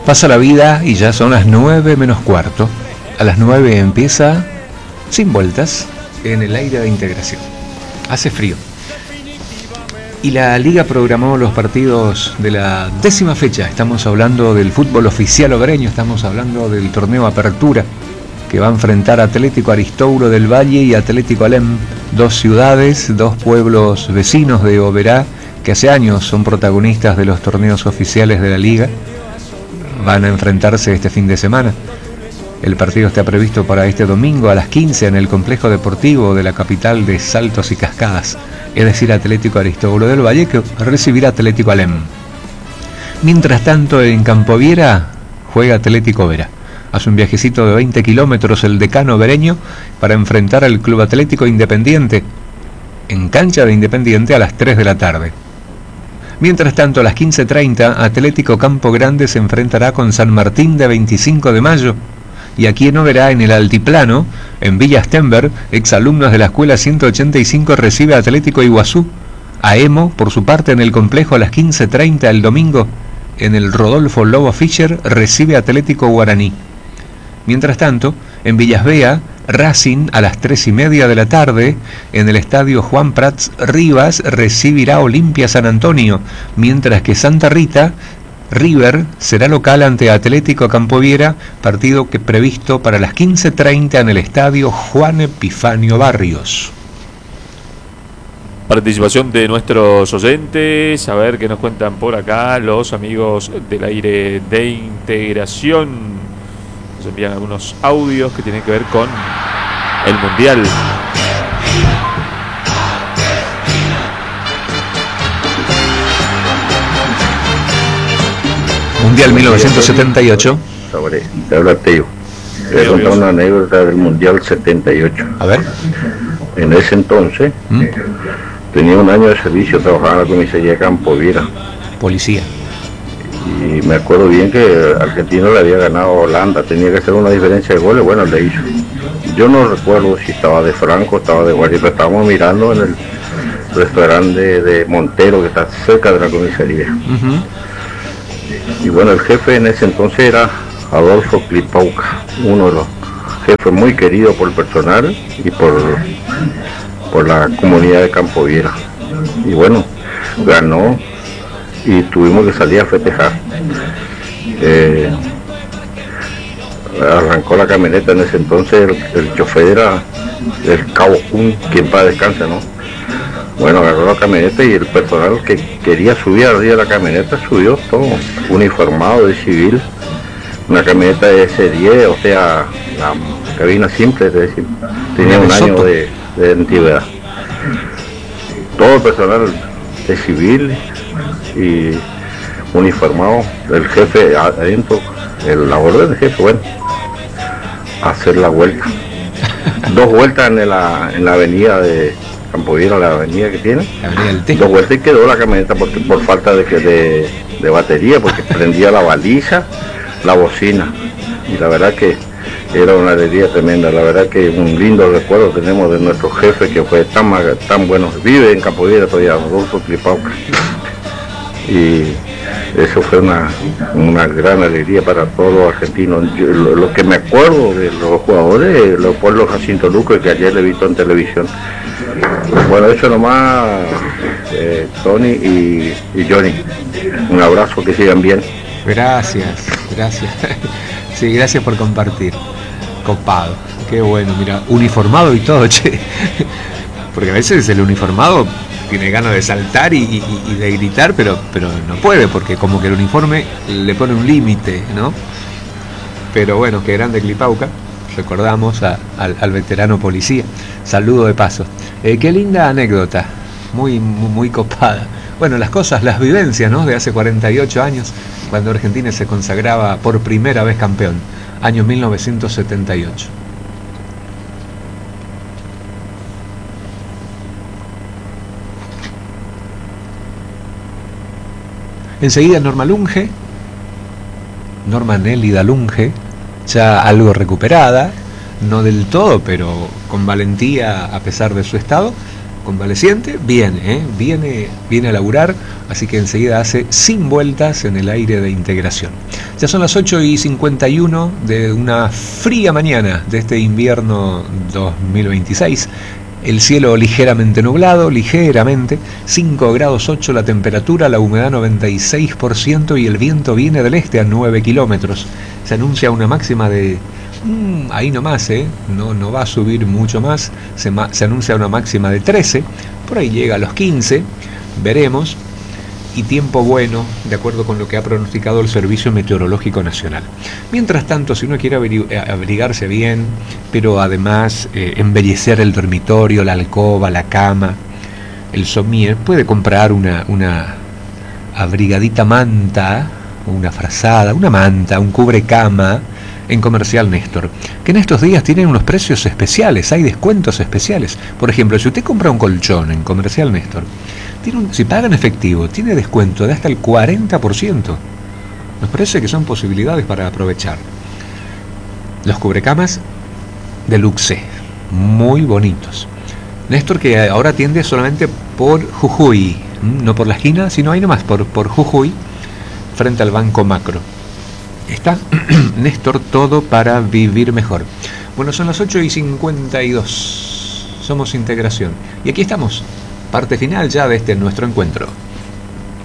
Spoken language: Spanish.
Pasa la vida y ya son las 9 menos cuarto. A las 9 empieza Sin Vueltas en el aire de Integración. Hace frío. Y la Liga programó los partidos de la 10ª fecha. Estamos hablando del fútbol oficial hogareño, estamos hablando del torneo Apertura, que va a enfrentar Atlético Aristouro del Valle y Atlético Alem, dos ciudades, dos pueblos vecinos de Oberá, que hace años son protagonistas de los torneos oficiales de la Liga. Van a enfrentarse este fin de semana. El partido está previsto para este domingo a las 15 en el complejo deportivo de la capital de Saltos y Cascadas, es decir, Atlético Aristouro del Valle, que recibirá Atlético Alem. Mientras tanto, en Campoviera juega Atlético Oberá. Hace un viajecito de 20 kilómetros el decano obereño para enfrentar al Club Atlético Independiente en cancha de Independiente a las 3 de la tarde. Mientras tanto, a las 15:30, Atlético Campo Grande se enfrentará con San Martín de 25 de mayo. Y aquí en Oberá, en el Altiplano, en Villa Stenberg, exalumnos de la Escuela 185 recibe a Atlético Iguazú. AEMO, por su parte, en el complejo a las 15:30 el domingo, en el Rodolfo Lobo Fischer, recibe a Atlético Guaraní. Mientras tanto, en Villas Bea, Racing a las 3:30 de la tarde, en el estadio Juan Prats Rivas, recibirá Olimpia San Antonio, mientras que Santa Rita, River, será local ante Atlético Campoviera, partido que previsto para las 15:30 en el estadio Juan Epifanio Barrios. Participación de nuestros oyentes, a ver qué nos cuentan por acá los amigos del aire de Integración. Nos envían algunos audios que tienen que ver con el Mundial. Mundial 1978. Te habla Teo. Te voy a contar una anécdota del Mundial 78. A ver. En ese entonces tenía un año de servicio trabajando en la comisaría de Campoviera. Policía. Y me acuerdo bien que Argentina le había ganado a Holanda, tenía que hacer una diferencia de goles, bueno, le hizo. Yo no recuerdo si estaba de Franco, estaba de guardia, pero estábamos mirando en el restaurante de Montero, que está cerca de la comisaría. Y bueno, el jefe en ese entonces era Adolfo Clipauca, uno de los jefes muy querido por el personal y por la comunidad de Campoviera. Y bueno, ganó y tuvimos que salir a festejar. Arrancó la camioneta en ese entonces, el chofer era el Cabo Kun, quien para descansa, ¿no? Bueno, agarró la camioneta y el personal que quería subir arriba de la camioneta subió todo, uniformado de civil, una camioneta de S10, o sea, la cabina simple, es decir, tenía un año de antigüedad. Todo el personal de civil y uniformado, el jefe adentro, la orden del jefe, bueno, hacer la vuelta. 2 vueltas en la avenida de Campoviera, la avenida que tiene, 2 vueltas y quedó la camioneta por falta de batería, porque prendía la baliza, la bocina, y la verdad que era una alegría tremenda. La verdad que un lindo recuerdo tenemos de nuestro jefe, que fue tan bueno, vive en Campoviera todavía, Rodolfo Clipauca, y eso fue una gran alegría para todos los argentinos. Lo que me acuerdo de los jugadores, Leopoldo Jacinto Luque, que ayer le he visto en televisión. Bueno, eso nomás, Tony y Johnny, un abrazo, que sigan bien. Gracias. Sí, gracias por compartir. Copado, qué bueno, mira, uniformado y todo, che. Porque a veces el uniformado tiene ganas de saltar y de gritar, pero no puede, porque como que el uniforme le pone un límite, ¿no? Pero bueno, qué grande Clipauca. Recordamos al veterano policía. Saludo de paso. Qué linda anécdota, muy copada. Bueno, las vivencias, ¿no? De hace 48 años, cuando Argentina se consagraba por primera vez campeón, año 1978. Enseguida Norma Nélida Lunge, ya algo recuperada, no del todo, pero con valentía a pesar de su estado, convaleciente, viene a laburar, así que enseguida hace sin vueltas en el aire de integración. Ya son las 8:51 de una fría mañana de este invierno 2026. El cielo ligeramente nublado, 5 grados 8 la temperatura, la humedad 96% y el viento viene del este a 9 kilómetros. Se anuncia una máxima de... ahí nomás, no va a subir mucho más, se anuncia una máxima de 13, por ahí llega a los 15, veremos, y tiempo bueno, de acuerdo con lo que ha pronosticado el Servicio Meteorológico Nacional. Mientras tanto, si uno quiere abrigarse bien, pero además embellecer el dormitorio, la alcoba, la cama, el somier, puede comprar una abrigadita manta, una frazada, una manta, un cubrecama, en Comercial Néstor, que en estos días tienen unos precios especiales, hay descuentos especiales. Por ejemplo, si usted compra un colchón en Comercial Néstor, si paga en efectivo, tiene descuento de hasta el 40%. Nos parece que son posibilidades para aprovechar. Los cubrecamas Deluxe, muy bonitos. Néstor, que ahora atiende solamente por Jujuy, no por la esquina, sino ahí nomás, por Jujuy, frente al Banco Macro. Está Néstor, todo para vivir mejor. Bueno, son las 8:52. Somos Integración. Y aquí estamos, parte final ya de este nuestro encuentro.